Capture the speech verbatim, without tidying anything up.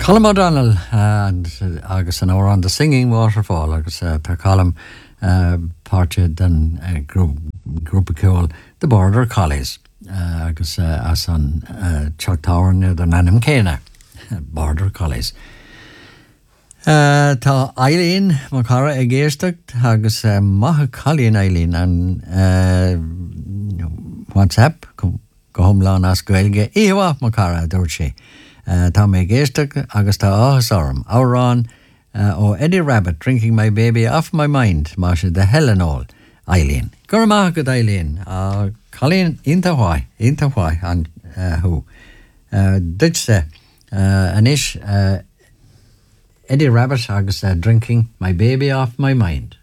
Colm O'Donnell and uh, agus an hour on the Singing Waterfall agus uh, tá Colm uh, páirte den uh, grúp grúpa ceol the Border Collies uh, agus uh, as an uh, Choctaw near the Nanam Céine Border Collies. Uh, tá Eileen má cara ag géisteacht agus uh, maithe Colleen Eileen an uh, WhatsApp go thomláin as Gaeilge íomha má cara dúirt sé. Uh, tá mé géisteach agus tá áthas orm árán uh, ó Eddie Rabbit drinking my baby off my mind má sé de Hellenol Eileen. Gur maith go Eileen uh, Colleen inta wháid inta wháid an uh, who uh, duit sé uh, anis uh, Eddie Rabbit agus uh, drinking my baby off my mind.